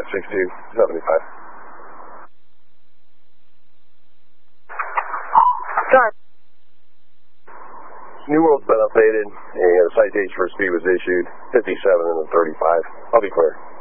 56275. Sorry. New World's been updated, and a citation for speed was issued, 57 and a 35. I'll be clear.